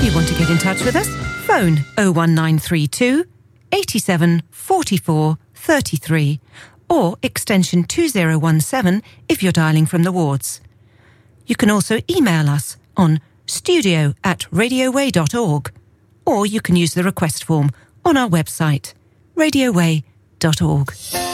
you want to get in touch with us, phone 01932 87 44 33 or extension 2017 if you're dialling from the wards. You can also email us on studio@radioway.org, or you can use the request form on our website, radioway.org.